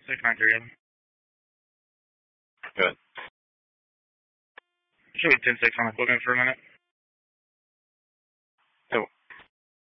6937. Good. Should be 10-6 on equipment for a minute.